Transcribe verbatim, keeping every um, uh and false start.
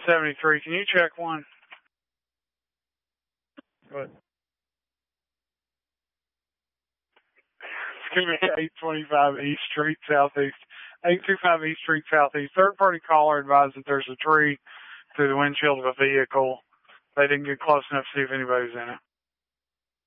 seventy-three. Can you check one? Go ahead. It's going to be eight twenty-five East Street, Southeast. eight twenty-five East Street, Southeast. Third-party caller advised that there's a tree through the windshield of a vehicle. They didn't get close enough to see if anybody's in it.